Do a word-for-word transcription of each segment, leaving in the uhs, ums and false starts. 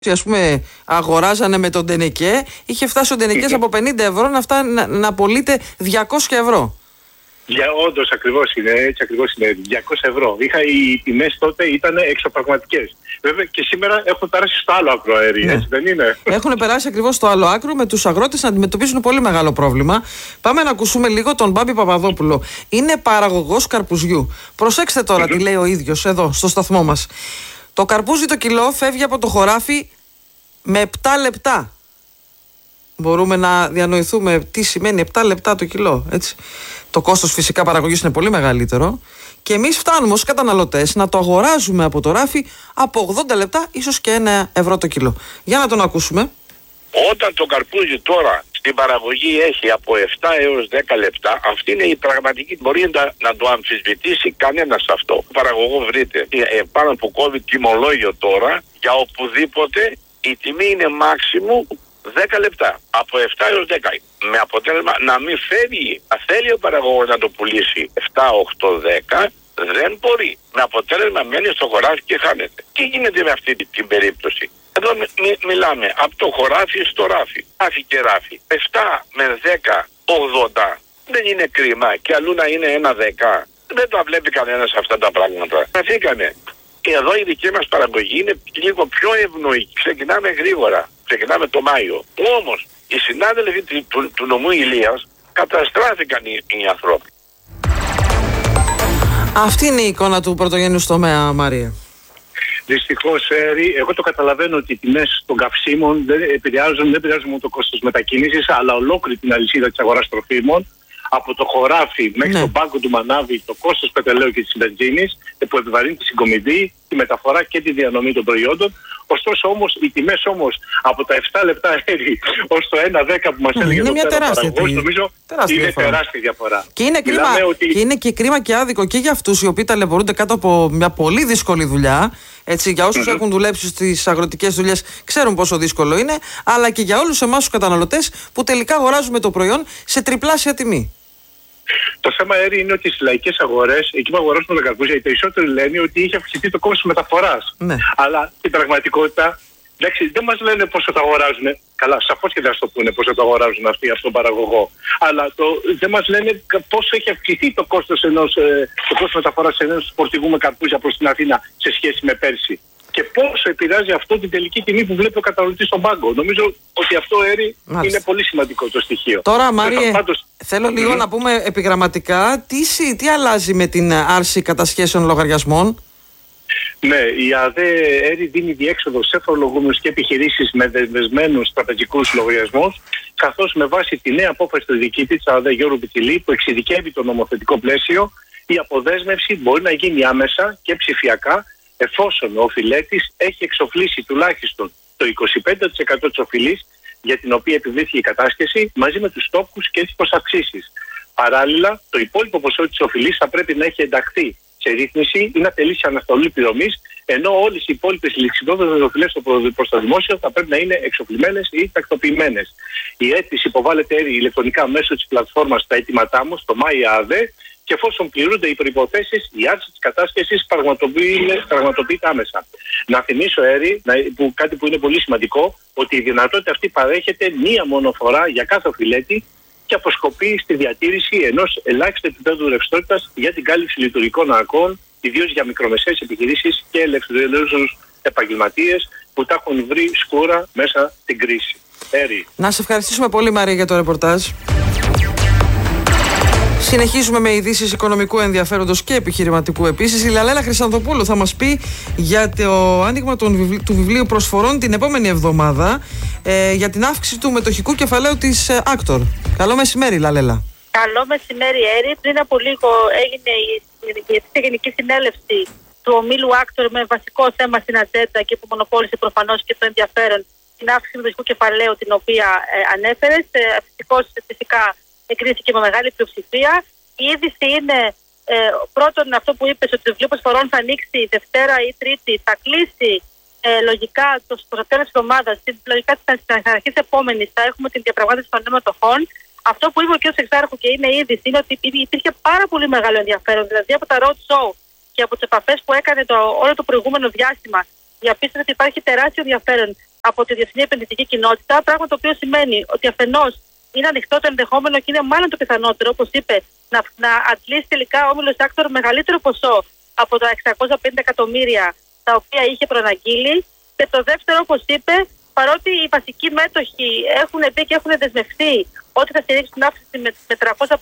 Ας πούμε, αγοράζανε με τον Ντενεκέ, είχε φτάσει ο Ντενεκές από πενήντα ευρώ να, φτά, να, να πωλείται διακόσια ευρώ. Για όντως ακριβώς είναι, έτσι ακριβώς είναι, διακόσια ευρώ. Είχα, οι τιμές τότε ήταν εξωπραγματικές. Βέβαια και σήμερα έχουν περάσει στο άλλο άκρο αέρι, ναι. Έτσι δεν είναι? Έχουν περάσει ακριβώς στο άλλο άκρο, με τους αγρότες να αντιμετωπίσουν πολύ μεγάλο πρόβλημα. Πάμε να ακούσουμε λίγο τον Μπάμπη Παπαδόπουλο. Είναι παραγωγός καρπουζιού. Προσέξτε τώρα τι λέει ο ίδιος εδώ στο σταθμό μας. Το καρπούζι το κιλό φεύγει από το χωράφι με επτά λεπτά. Μπορούμε να διανοηθούμε τι σημαίνει επτά λεπτά το κιλό, έτσι. Το κόστος φυσικά παραγωγής είναι πολύ μεγαλύτερο. Και εμείς φτάνουμε ως καταναλωτές να το αγοράζουμε από το ράφι από ογδόντα λεπτά, ίσως και ένα ευρώ το κιλό. Για να τον ακούσουμε. Όταν το καρπούζι τώρα στην παραγωγή έχει από επτά έως δέκα λεπτά, αυτή είναι η πραγματική. Μπορεί να, να το αμφισβητήσει κανένας αυτό. Ο παραγωγό βρείτε επάνω που κόβει τιμολόγιο τώρα, για οπουδήποτε η τιμή είναι μάξιμου δέκα λεπτά. Από επτά έως δέκα. Με αποτέλεσμα να μην φεύγει. Αν θέλει ο παραγωγός να το πουλήσει επτά, οκτώ, δέκα, δεν μπορεί. Με αποτέλεσμα μένει στο χωράφι και χάνεται. Τι γίνεται με αυτή την περίπτωση? Εδώ μι, μι, μιλάμε από το χωράφι στο ράφι. Ράφι και ράφι. επτά με δέκα, ογδόντα. Δεν είναι κρίμα. Και αλλού να είναι ένα δέκα. Δεν τα βλέπει κανένας αυτά τα πράγματα. Καθήκανε. Εδώ η δική μας παραγωγή είναι λίγο πιο ευνοϊκή. Ξεκινάμε γρήγορα. Ξεκινάμε το Μάιο. Όμως οι συνάδελφοι του, του, του νομού Ηλίας καταστράφηκαν οι, οι άνθρωποι. Αυτή είναι η εικόνα του πρωτογενούς τομέα, Μαρία. Δυστυχώς, εγώ το καταλαβαίνω ότι οι τιμές των καυσίμων δεν επηρεάζουν, δεν επηρεάζουν μόνο το κόστος μετακίνησης, αλλά ολόκληρη την αλυσίδα της αγοράς τροφίμων, από το χωράφι μέχρι ναι. τον πάγκο του μανάβι, το κόστος πετρελαίου και της βενζίνης, που επιβαρύνει τη συγκομιδή, τη μεταφορά και τη διανομή των προϊόντων. Ωστόσο όμως, οι τιμές όμως από τα επτά λεπτά αέρι ως το ένα δέκα που μας έλεγε είναι το μια τεράστια παραγωγός, νομίζω τεράστια είναι διαφορά. τεράστια διαφορά. Και είναι, κρίμα, ότι... και είναι και κρίμα και άδικο και για αυτούς οι οποίοι ταλαιπωρούνται κάτω από μια πολύ δύσκολη δουλειά. Έτσι, για όσους mm-hmm. έχουν δουλέψει στις αγροτικές δουλειές, ξέρουν πόσο δύσκολο είναι, αλλά και για όλους εμάς τους καταναλωτές που τελικά αγοράζουμε το προϊόν σε τριπλάσια τιμή. Το θέμα αέρι είναι ότι στις λαϊκές αγορές, εκεί που αγοράζουν τα καρπούζια, οι περισσότεροι λένε ότι είχε αυξηθεί το κόστος μεταφοράς. Ναι. Αλλά στην πραγματικότητα, εντάξει, δεν μας λένε πόσο το αγοράζουν. Καλά, σαφώς και δεν θα το πούνε πόσο το αγοράζουν αυτοί από τον παραγωγό. Αλλά το, δεν μας λένε πόσο έχει αυξηθεί το κόστος, ενός, ε, το κόστος μεταφοράς ενός φορτηγού με καρπούζια προς την Αθήνα σε σχέση με πέρσι. Και πόσο επηρεάζει αυτό την τελική τιμή που βλέπει ο καταναλωτής στον πάγκο. Νομίζω ότι αυτό έρει είναι πολύ σημαντικό το στοιχείο. Τώρα, Μάριε, πάντως... θέλω λίγο mm-hmm. να πούμε επιγραμματικά τι, τι αλλάζει με την άρση κατασχέσεων λογαριασμών. Ναι, η ΑΔΕ έρει δίνει διέξοδο σε φορολογούμενους και επιχειρήσεις με δεσμευμένους τραπεζικούς λογαριασμούς, καθώς με βάση τη νέα απόφαση του διοικητή της ΑΔΕ Γιώργου Πιτσιλή, που εξειδικεύει το νομοθετικό πλαίσιο, η αποδέσμευση μπορεί να γίνει άμεσα και ψηφιακά, εφόσον ο οφειλέτης έχει εξοφλήσει τουλάχιστον το είκοσι πέντε τοις εκατό της οφειλής για την οποία επιβλήθηκε η κατάσχεση, μαζί με τους τόκους και τις προσαυξήσεις. Παράλληλα, το υπόλοιπο ποσό της οφειλής θα πρέπει να έχει ενταχθεί σε ρύθμιση ή να τελείσει αναστολή πληρωμής, ενώ όλες οι υπόλοιπες ληξιδότητες οφειλές προς το δημόσιο θα πρέπει να είναι εξοφλημένες ή τακτοποιημένες. Η αίτηση υποβάλλεται ηλεκτρονικά μέσω της πλατφόρμας στα αιτήματά μου στο MyADE, και εφόσον πληρούνται οι προϋποθέσεις, η άρση της κατάσχεσης πραγματοποιείται άμεσα. Να θυμίσω, Έρη, που κάτι που είναι πολύ σημαντικό, ότι η δυνατότητα αυτή παρέχεται μία μόνο φορά για κάθε οφειλέτη και αποσκοπεί στη διατήρηση ενός ελάχιστου επίπεδου ρευστότητας για την κάλυψη λειτουργικών αναγκών, ιδίως για μικρομεσαίες επιχειρήσεις και ελευθερούς επαγγελματίες που τα έχουν βρει σκούρα μέσα στην κρίση. Έρη. Να σε ευχαριστήσουμε πολύ, Μαρία, για το ρεπορτάζ. Συνεχίζουμε με ειδήσεις οικονομικού ενδιαφέροντος και επιχειρηματικού επίσης. Η Λαλέλα Χρυσανθοπούλου θα μας πει για το άνοιγμα του βιβλίου προσφορών την επόμενη εβδομάδα ε, για την αύξηση του μετοχικού κεφαλαίου της ε, Άκτορ. Καλό μεσημέρι, Λαλέλα. Καλό μεσημέρι, Έρη. Πριν από λίγο έγινε η, η Γενική Συνέλευση του ομίλου Άκτορ με βασικό θέμα στην ατζέντα και που μονοπόλησε προφανώς και το ενδιαφέρον την αύξηση του μετοχικού κεφαλαίου την οποία ε, ανέφερες. Ε, φυσικά εγκρίθηκε με μεγάλη πλειοψηφία. Η είδηση είναι ε, πρώτον αυτό που είπες, ότι το βιβλίο προσφορών θα ανοίξει Δευτέρα ή Τρίτη, θα κλείσει ε, λογικά το, το τέλος της εβδομάδας, λογικά στην αρχή της επόμενης θα έχουμε την διαπραγμάτευση των νέων μετοχών. Αυτό που είπε ο κ. Εξάρχου και είναι είδηση είναι ότι υπήρχε πάρα πολύ μεγάλο ενδιαφέρον, δηλαδή από τα road show και από τις επαφές που έκανε το, όλο το προηγούμενο διάστημα, διαπίστωσε ότι υπάρχει τεράστιο ενδιαφέρον από τη διεθνή επενδυτική κοινότητα. Πράγμα το οποίο σημαίνει ότι αφενός είναι ανοιχτό το ενδεχόμενο και είναι μάλλον το πιθανότερο, όπως είπε, να, να αντλήσει τελικά ο Όμιλος Άκτορ μεγαλύτερο ποσό από τα εξακόσια πενήντα εκατομμύρια τα οποία είχε προαναγγείλει. Και το δεύτερο, όπως είπε, παρότι οι βασικοί μέτοχοι έχουν πει και έχουν δεσμευτεί ότι θα στηρίξουν την αύξηση με τριακόσια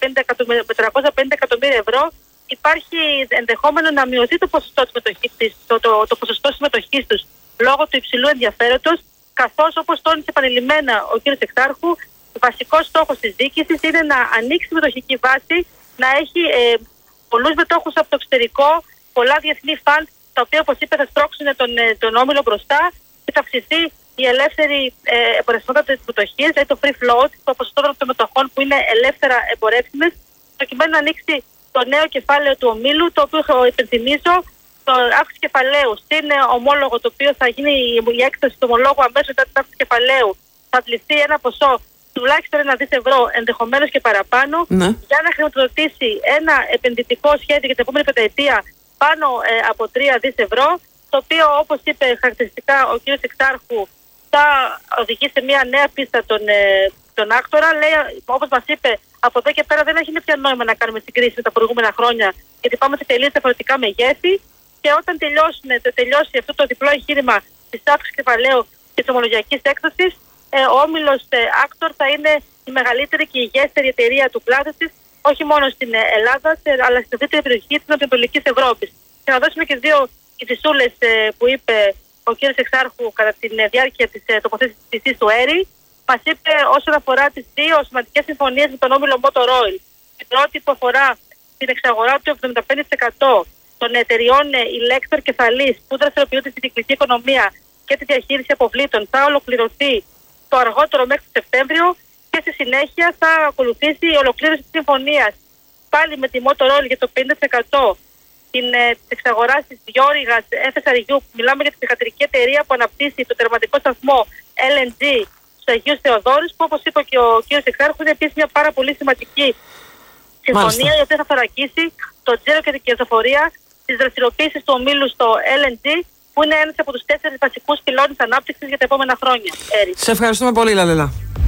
πενήντα εκατομμύρια ευρώ, υπάρχει ενδεχόμενο να μειωθεί το ποσοστό συμμετοχής, το, το, το ποσοστό συμμετοχής τους λόγω του υψηλού ενδιαφέροντος, καθώς, όπως τόνισε επανειλημμένα ο κ. Εξάρχου, ο βασικός στόχος της διοίκησης είναι να ανοίξει τη μετοχική βάση, να έχει ε, πολλούς μετόχους από το εξωτερικό, πολλά διεθνή φαντ, τα οποία, όπως είπε, θα στρώξουν τον, τον όμιλο μπροστά και θα αυξηθεί η ελεύθερη ε, εμπορευστικότητα της μετοχής, δηλαδή το free float, το ποσοστό των μετοχών που είναι ελεύθερα εμπορεύσιμες, προκειμένου να ανοίξει το νέο κεφάλαιο του ομίλου, το οποίο υπενθυμίζω, το αύξηση κεφαλαίου στην ομόλογο, το οποίο θα γίνει η έκσταση του ομολόγου αμέσως μετά την αύξηση κεφαλαίου, θα πληθεί ένα ποσό τουλάχιστον ένα δις ευρώ, ενδεχομένως και παραπάνω, ναι, για να χρηματοδοτήσει ένα επενδυτικό σχέδιο για την επόμενη πενταετία πάνω ε, από τρία δις ευρώ, το οποίο, όπως είπε χαρακτηριστικά ο κ. Εξάρχου, θα οδηγεί σε μια νέα πίστα τον, ε, τον Άκτορα. Λέει, όπως μας είπε, από εδώ και πέρα δεν έχει πια νόημα να κάνουμε συγκρίσεις με τα προηγούμενα χρόνια, γιατί πάμε σε τελείως διαφορετικά μεγέθη. Και όταν τελειώσει, τελειώσει αυτό το διπλό εγχείρημα της αύξησης κεφαλαίου και της ομολογιακής έκδοσης, ε, ο όμιλος ε, Άκτορ θα είναι η μεγαλύτερη και υγιέστερη εταιρεία του κλάδου της, όχι μόνο στην Ελλάδα, αλλά στην ευρύτερη περιοχή της Ανατολικής Ευρώπης. Και να δώσουμε και δύο ειδησούλες ε, που είπε ο κ. Εξάρχου κατά τη διάρκεια της ε, τοποθέτησης του ΕΡΙ. Μας είπε όσον αφορά τις δύο σημαντικές συμφωνίες με τον όμιλο Motor Oil. Η πρώτη που αφορά την εξαγορά του εβδομήντα πέντε τοις εκατό των εταιριών Elector και Thalis που δραστηριοποιούνται στην κυκλική οικονομία και τη διαχείριση αποβλήτων θα ολοκληρωθεί το αργότερο μέχρι το Σεπτέμβριο, και στη συνέχεια θα ακολουθήσει η ολοκλήρωση της συμφωνίας πάλι με τη Motor Oil για το πενήντα τοις εκατό την εξαγορά της διόρυγας εφ ες αρ γιου. Μιλάμε για την πηγατρική εταιρεία που αναπτύσσει το τερματικό σταθμό ελ εν τζι στους Αγίους Θεοδόρους, που, όπως είπε και ο κ. Εξάρχου, είναι επίσης μια πάρα πολύ σημαντική συμφωνία, η οποία θα θωρακίσει το τζίρο και την κερδοφορία της δραστηριοποίησης του ομίλου στο ελ εν τζι, που είναι ένας από τους τέσσερις βασικούς πυλώνες ανάπτυξης για τα επόμενα χρόνια. Έρη. Σε ευχαριστούμε πολύ, Λαλελά.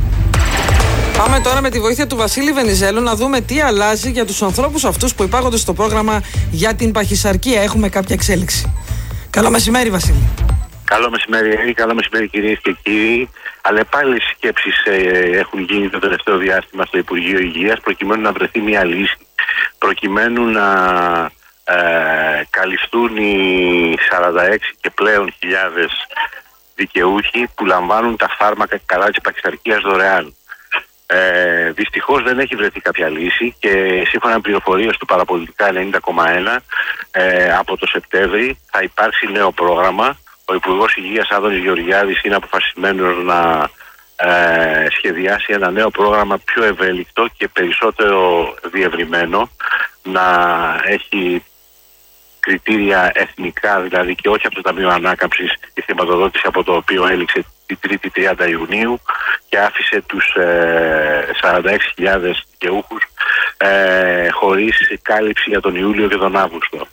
Πάμε τώρα με τη βοήθεια του Βασίλη Βενιζέλου να δούμε τι αλλάζει για τους ανθρώπους αυτούς που υπάγονται στο πρόγραμμα για την παχυσαρκία. Έχουμε κάποια εξέλιξη. Καλό μεσημέρι, Βασίλη. Καλό μεσημέρι, καλό μεσημέρι κυρίες και κύριοι. Αλλεπάλληλες σκέψεις ε, έχουν γίνει το τελευταίο διάστημα στο Υπουργείο Υγείας προκειμένου να βρεθεί μια λύση, προκειμένου να ε, καλυφθούν οι σαράντα έξι και πλέον χιλιάδες δικαιούχοι που λαμβάνουν τα φάρμακα κατά της παχυσαρκίας δωρεάν. Ε, δυστυχώς δεν έχει βρεθεί κάποια λύση και σύμφωνα με πληροφορίες του Παραπολιτικά ενενήντα κόμμα ένα ε, από το Σεπτέμβρη θα υπάρξει νέο πρόγραμμα. Ο Υπουργός Υγείας Άδωνης Γεωργιάδης είναι αποφασισμένος να ε, σχεδιάσει ένα νέο πρόγραμμα πιο ευέλικτο και περισσότερο διευρυμένο, να έχει κριτήρια εθνικά δηλαδή και όχι από το Ταμείο Ανάκαμψης, η χρηματοδότηση από το οποίο έληξε την Τρίτη τριάντα Ιουνίου και άφησε τους ε, σαράντα έξι χιλιάδες δικαιούχους ε, χωρίς κάλυψη για τον Ιούλιο και τον Αύγουστο.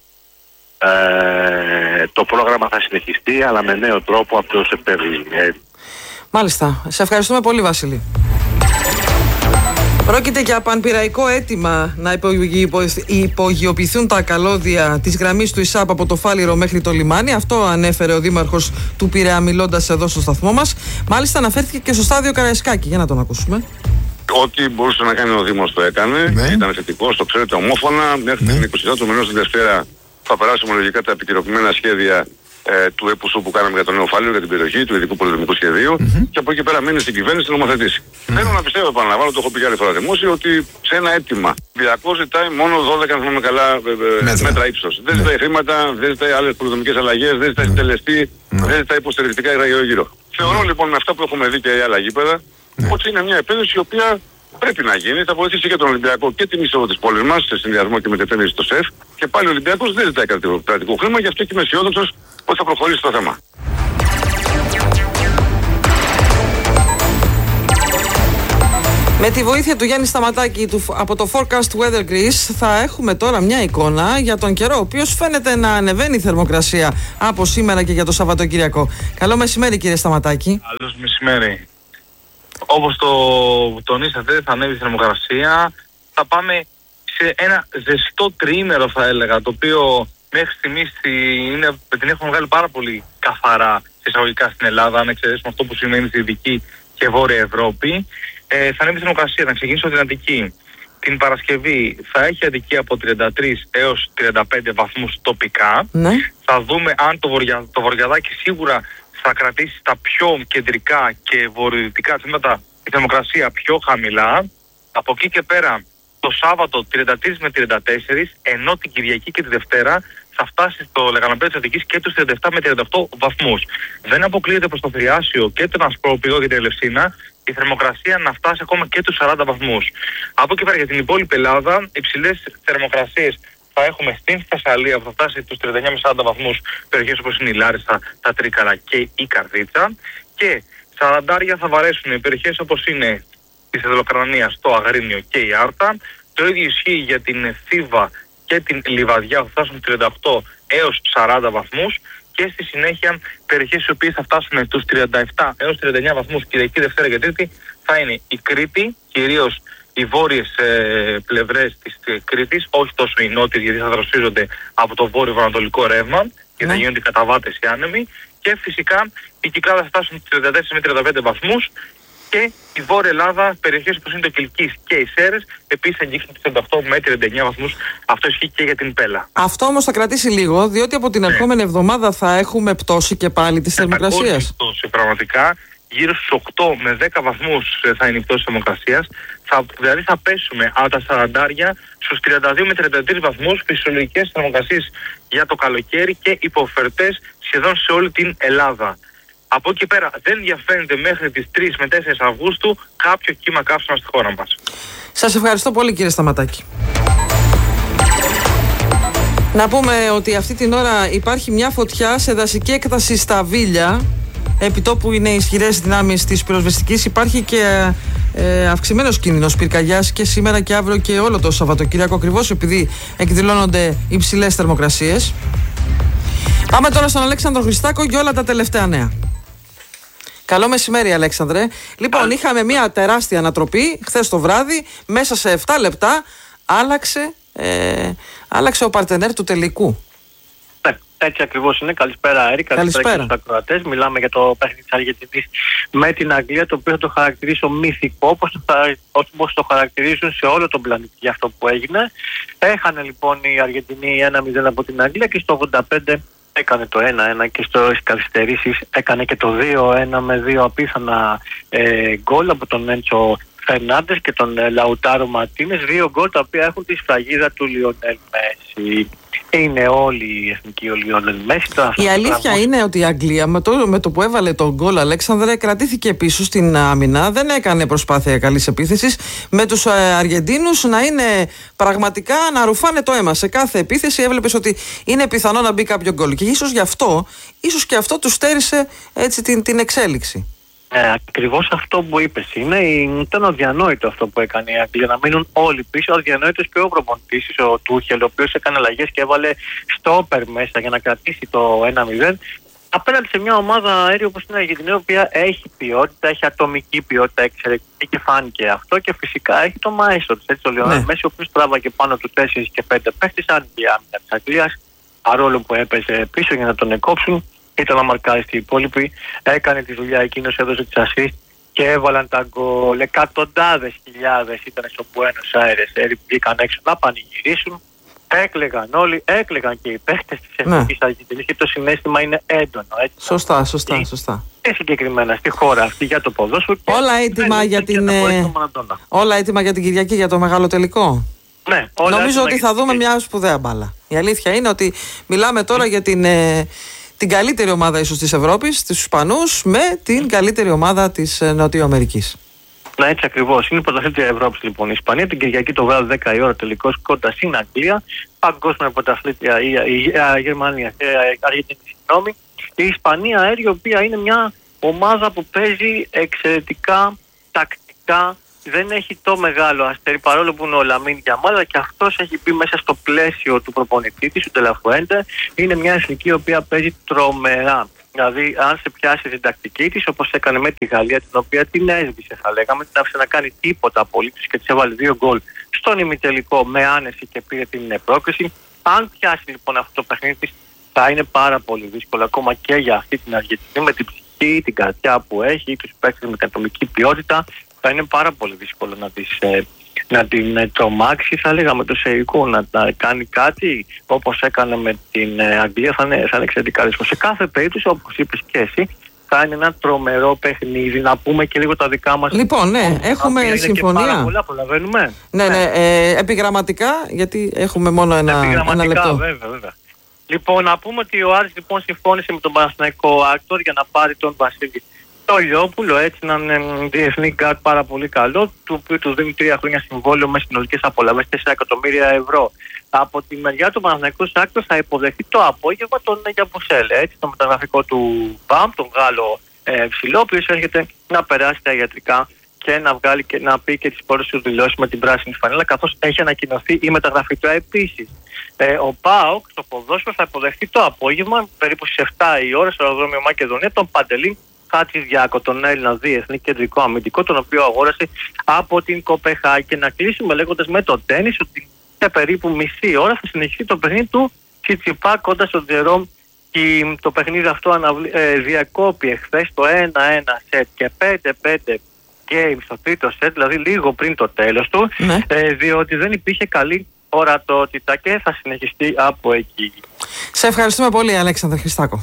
Ε, το πρόγραμμα θα συνεχιστεί αλλά με νέο τρόπο από το Σεπτέμβριο. Μάλιστα. Σε ευχαριστούμε πολύ, Βασίλη. Πρόκειται για πανπυραϊκό αίτημα να υπογειοποιηθούν τα καλώδια της γραμμής του ΙΣΑΠ από το Φάληρο μέχρι το λιμάνι. Αυτό ανέφερε ο Δήμαρχος του Πειραιά μιλώντας εδώ στο σταθμό μας. Μάλιστα αναφέρθηκε και στο στάδιο Καραϊσκάκη. Για να τον ακούσουμε. Ό,τι μπορούσε να κάνει ο Δήμος το έκανε. Ναι. Ήταν θετικός, το ξέρετε, ομόφωνα. Μέχρι ναι. την εικοστή του μηνός την Δευτέρα θα περάσουμε λογικά τα επικαιροποιημένα σχέδια ε, του ΕΠΟΥΣΟΥ που κάναμε για το νέο Φάληρο, για την περιοχή του ειδικού πολεμικού σχεδίου. Mm-hmm. Και από εκεί πέρα μείνει στην κυβέρνηση να νομοθετήσει. Mm-hmm. Θέλω να πιστεύω, επαναλαμβάνω, το έχω πει και άλλη φορά δημόσια, ότι σε ένα αίτημα Ολυμπιακός ζητάει μόνο δώδεκα, αν θυμάμαι καλά, ε, μέτρα, μέτρα ύψος. Δεν ζητάει χρήματα, δεν ζητάει άλλες πολεμικές αλλαγές, δεν ζητάει συντελεστή, δεν ζητάει υποστηρικτικά γύρω-γύρω. Θεωρώ λοιπόν με αυτά που έχουμε δει και οι άλλα γήπεδα ότι είναι μια επένδυση η οποία πρέπει να γίνει, θα βοηθήσει και τον Ολυμπιακό και την είσοδο της πόλης μας σε συνδυασμό και με την επένδυση στο ΣΕΦ. Και πάλι ο Ολυμπιακός δεν ζητάει κρατικό χρήμα, γι' αυτό και είμαι αισιόδοξος ότι θα προχωρήσει το θέμα. Με τη βοήθεια του Γιάννη Σταματάκη του, από το Forecast Weather Greece θα έχουμε τώρα μια εικόνα για τον καιρό, ο οποίος φαίνεται να ανεβαίνει η θερμοκρασία από σήμερα και για το Σαββατοκύριακο. Καλό μεσημέρι, κύριε Σταματάκη. Καλώς μεσημέρι. Όπως το τονίσατε, θα ανέβει η θερμοκρασία. Θα πάμε σε ένα ζεστό τριήμερο, θα έλεγα, το οποίο μέχρι στιγμής είναι, την έχουμε βγάλει πάρα πολύ καθαρά εισαγωγικά στην Ελλάδα, αν εξαιρέσουμε αυτό που σημαίνει στη Δυτική και Βόρεια Ευρώπη. Ε, θα ανέβει η θερμοκρασία, να ξεκινήσω από την Αττική. Την Παρασκευή θα έχει Αττική από τριάντα τρεις έως τριάντα πέντε βαθμούς τοπικά. Ναι. Θα δούμε αν το, βορεια, το βορειαδάκι σίγουρα θα κρατήσει τα πιο κεντρικά και βορειοδυτικά τμήματα η θερμοκρασία πιο χαμηλά. Από εκεί και πέρα το Σάββατο τριάντα τρεις με τριάντα τέσσερα, ενώ την Κυριακή και τη Δευτέρα θα φτάσει στο λεγανοπέδιο της Αττικής και τους τριάντα επτά με τριάντα οκτώ βαθμούς. Δεν αποκλείεται προς το Θριάσιο και τον Ασπρόπυργο και την Ελευσίνα η θερμοκρασία να φτάσει ακόμα και τους σαράντα βαθμούς. Από εκεί πέρα για την υπόλοιπη Ελλάδα, υψηλές θερμοκρασίες θα έχουμε στην Θεσσαλία που θα φτάσει τους τριάντα εννιά με σαράντα βαθμούς, περιοχές όπως είναι η Λάρισα, τα Τρίκαλα και η Καρδίτσα. Και σαραντάρια θα βαρέσουν οι περιοχές όπως είναι της Εδωλοκρανίας, το Αγρίνιο και η Άρτα. Το ίδιο ισχύει για την Θήβα και την Λιβαδιά, θα φτάσουν τριάντα οκτώ έως σαράντα βαθμούς. Και στη συνέχεια περιοχές οι οποίες θα φτάσουν στους τριάντα επτά έως τριάντα εννιά βαθμούς Κυριακή, Δευτέρα και Τρίτη θα είναι η Κρήτη, κυρίως οι βόρειες ε, πλευρές της ε, Κρήτης, όχι τόσο οι νότιες γιατί θα δροσίζονται από το βόρειο-ανατολικό ρεύμα και θα γίνονται οι καταβάτες οι άνεμοι. Και φυσικά η Κυκλάδα θα φτάσουν στους τριάντα τέσσερα με τριάντα πέντε βαθμούς. Και η Βόρεια Ελλάδα, περιοχές όπως είναι το Κιλκής και οι Σέρρες, επίσης θα αγγίξουν τους τριάντα οκτώ με τριάντα εννιά βαθμούς. Αυτό ισχύει και για την Πέλα. Αυτό όμως θα κρατήσει λίγο, διότι από την ερχόμενη εβδομάδα θα έχουμε πτώση και πάλι της θερμοκρασίας. Πτώση πραγματικά. Γύρω στους οκτώ με δέκα βαθμούς θα είναι η πτώση της θερμοκρασίας. Θα, δηλαδή θα πέσουμε από τα σαραντάρια στους τριάντα δύο με τριάντα τρεις βαθμούς, φυσιολογικές θερμοκρασίες για το καλοκαίρι και υποφερτές σχεδόν σε όλη την Ελλάδα. Από εκεί πέρα δεν διαφαίνεται μέχρι τις τρεις με τέσσερις Αυγούστου κάποιο κύμα καύσιμα στη χώρα μας. Σας ευχαριστώ πολύ, κύριε Σταματάκη. Να πούμε ότι αυτή την ώρα υπάρχει μια φωτιά σε δασική έκταση στα Βίλια. Επιτόπου είναι ισχυρές δυνάμεις της πυροσβεστικής. Υπάρχει και ε, αυξημένος κίνδυνος πυρκαγιάς και σήμερα και αύριο και όλο το Σαββατοκύριακο, ακριβώς επειδή εκδηλώνονται υψηλές θερμοκρασίες. Πάμε τώρα στον Αλέξανδρο Χριστάκο για όλα τα τελευταία νέα. Καλό μεσημέρι, Αλέξανδρε. Λοιπόν, είχαμε μια τεράστια ανατροπή χθες το βράδυ. Μέσα σε επτά λεπτά άλλαξε, ε, άλλαξε ο παρτενέρ του τελικού. Ναι, έτσι ακριβώς είναι. Καλησπέρα, Έρη. Καλησπέρα και στους ακροατές. Μιλάμε για το παιχνίδι της Αργεντινής με την Αγγλία, το οποίο θα το χαρακτηρίσω μυθικό, όπως το, όπως το χαρακτηρίζουν σε όλο τον πλανήτη για αυτό που έγινε. Έχανε λοιπόν η Αργεντινή ένα μηδέν από την Αγγλία και στο ογδόντα πέντε έκανε το ένα ένα και στις καθυστερήσεις έκανε και το δύο ένα με δύο απίθανα ε, γκολ από τον Έντσο Φερνάντες και τον ε, Λαουτάρο Μαρτίνες. Δύο γκολ τα οποία έχουν τη σφραγίδα του Λιονέλ Μέση. Είναι όλοι οι εθνικοί ο Λιονέλ Μέση. Η αλήθεια τραγώς... είναι ότι η Αγγλία με το, με το που έβαλε τον γκολ, Αλέξανδρε, κρατήθηκε πίσω στην άμυνα. Δεν έκανε προσπάθεια καλής επίθεσης. Με τους ε, Αργεντίνους να είναι πραγματικά να ρουφάνε το αίμα. Σε κάθε επίθεση έβλεπες ότι είναι πιθανό να μπει κάποιο γκολ. Και ίσως γι' αυτό, ίσως και αυτό του στέρισε έτσι την, την εξέλιξη. Ε, ακριβώς αυτό που είπες είναι, ήταν αδιανόητο αυτό που έκανε η Αγγλία, να μείνουν όλοι πίσω. Αδιανόητος και ο προπονητής, ο Τούχελ, ο οποίος έκανε αλλαγές και έβαλε στόπερ μέσα για να κρατήσει το ένα μηδέν απέναντι σε μια ομάδα αέριο όπως είναι η Αργεντινή, η οποία έχει ποιότητα, έχει ατομική ποιότητα εξαιρετική και φάνηκε αυτό, και φυσικά έχει το μαέστρο της, έτσι, ο Λιονέλ Μέση, ο οποίος τράβαγε πάνω του τέσσερις και πέντε παίχτες, αν η άμυνα της Αγγλίας, παρόλο που έπαιζε πίσω για να τον εκόψουν, ήταν να μαρκάρει στην υπόλοιπη, έκανε τη δουλειά εκείνος, έδωσε τις ασίστ και έβαλαν τα γκολ. Εκατοντάδες χιλιάδες ήταν στο Buenos Aires, βγήκαν έξω να πανηγυρίσουν, έκλαιγαν όλοι, έκλαιγαν και οι παίχτες της εθνικής ναι. Αργεντινής, και το συναίσθημα είναι έντονο. Έτσι, σωστά, σωστά, σωστά. Και συγκεκριμένα στη χώρα αυτή για το ποδόσφαιρο. Όλα έτοιμα για την, ε... όλα έτοιμα για την Κυριακή, για το μεγάλο τελικό. Ναι, όλα νομίζω ότι θα δούμε μια σπουδαία μπάλα. Η αλήθεια είναι ότι μιλάμε τώρα για την... Ε... την καλύτερη ομάδα ίσως της Ευρώπης, τους Ισπανούς, με την καλύτερη ομάδα της Νοτιού Αμερικής. Ναι, έτσι ακριβώς. Είναι η πρωταθλήτρια Ευρώπης λοιπόν η Ισπανία. Την Κυριακή το βράδυ δέκα η ώρα τελικός κοντά στην Αγγλία. Παγκόσμια πρωταθλήτρια η, η, η, η Γερμανία, η Αργεντινή, συγγνώμη. Η Ισπανία αέριο, η οποία είναι μια ομάδα που παίζει εξαιρετικά τακτικά δεν έχει το μεγάλο αστέρι, παρόλο που είναι ο Λαμίν Γιαμάλ, αλλά και αυτός έχει μπει μέσα στο πλαίσιο του προπονητή της, του Ντελαφουέντε. Είναι μια εθνική η οποία παίζει τρομερά. Δηλαδή, αν σε πιάσει την τακτική της, όπως έκανε με τη Γαλλία, την οποία την έσβησε, θα λέγαμε, την άφησε να κάνει τίποτα απολύτως και της έβαλε δύο γκολ στον ημιτελικό με άνεση και πήρε την πρόκριση. Αν πιάσει λοιπόν αυτό το παιχνίδι της, θα είναι πάρα πολύ δύσκολο ακόμα και για αυτή την Αργεντινή, με την ψυχή, την καρδιά που έχει, τους παίκτες με την ατομική ποιότητα. Θα είναι πάρα πολύ δύσκολο να, τις, ε, να την ε, τρομάξει, θα λέγαμε το Σεϊκού, να, να κάνει κάτι όπως έκανε με την ε, Αγγλία. Θα είναι, θα είναι εξαιρετικά δύσκολο. Σε κάθε περίπτωση, όπως είπες και εσύ, θα είναι ένα τρομερό παιχνίδι. Να πούμε και λίγο τα δικά μας. Λοιπόν, ναι, έχουμε είναι συμφωνία. Και πάρα πολλά, προλαβαίνουμε. Ναι, ναι, ε, επιγραμματικά, γιατί έχουμε μόνο ένα, ένα λεπτό. Βέβαια, βέβαια. Λοιπόν, να πούμε ότι ο Άρης λοιπόν συμφώνησε με τον Παναθηναϊκό Άκτορ για να πάρει τον Βασίλη το Λιόπουλο, έτσι έναν ε, διεθνή γκάρτ πάρα πολύ καλό, του οποίου του δίνει τρία χρόνια συμβόλαιο με συνολικές απολαβές τέσσερα εκατομμύρια ευρώ. Από τη μεριά του Παναθηναϊκού Άκτορ θα υποδεχθεί το απόγευμα τον Γιαμπουσέλε, έτσι, το μεταγραφικό του Μπαμ, τον Γάλλο ε, ψηλό, ο οποίος έρχεται να περάσει τα ιατρικά και να, βγάλει και να πει και τις πρώτες του δηλώσεις με την πράσινη φανέλα, καθώς έχει ανακοινωθεί η μεταγραφή του επίσης. Ε, ο ΠΑΟΚ στο ποδόσφαιρο θα υποδεχτεί το απόγευμα, περίπου στις επτά η ώρα, στο αεροδρόμιο Μακεδονία, τον Παντελή Χατζηδιάκο, τον Έλληνα διεθνή κεντρικό αμυντικό, τον οποίο αγόρασε από την Κοπεχάγη. Και να κλείσουμε λέγοντας με το τένις ότι σε περίπου μισή ώρα θα συνεχίσει το παιχνίδι του Τσιτσιπά κοντά στον Τζερόμ. Και το παιχνίδι αυτό αναβλ... ε, διακόπη εχθές το ένα ένα σετ και πέντε πέντε game στο τρίτο σετ, δηλαδή λίγο πριν το τέλος του, ναι. ε, διότι δεν υπήρχε καλή ορατότητα και θα συνεχιστεί από εκεί. Σε ευχαριστούμε πολύ, Αλέξανδρε Χριστάκο.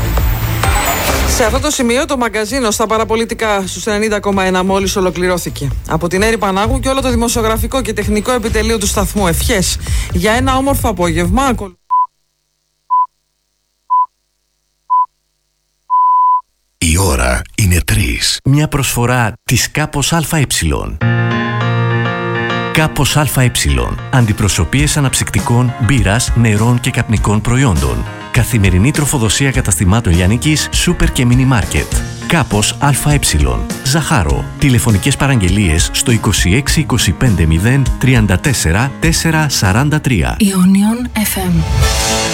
Σε αυτό το σημείο το μαγκαζίνο στα παραπολιτικά στους ενενήντα κόμμα ένα μόλις ολοκληρώθηκε. Από την Έρη Πανάγου και όλο το δημοσιογραφικό και τεχνικό επιτελείο του σταθμού, ευχές για ένα όμορφο απόγευμα. Η ώρα είναι τρεις. Μια προσφορά της Κάπος ΑΕ. Κάπος ΑΕ. Αντιπροσωπείες αναψυκτικών, μπύρας, νερών και καπνικών προϊόντων. Καθημερινή τροφοδοσία καταστημάτων λιανικής, σούπερ και μίνι μάρκετ. Κάπος ΑΕ. Ζαχάρο. Τηλεφωνικές παραγγελίες στο είκοσι έξι είκοσι πέντε μηδέν τριάντα τέσσερα τετρακόσια σαράντα τρία. Ionion εφ εμ.